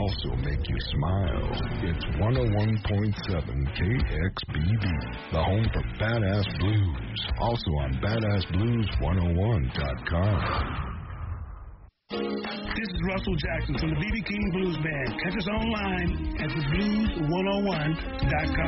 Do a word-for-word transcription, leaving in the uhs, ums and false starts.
also make you smile. It's one oh one point seven K X B B, the home for Badass Blues. Also on badass blues one oh one dot com. This is Russell Jackson from the B B King Blues Band. Catch us online at the blues one oh one dot com.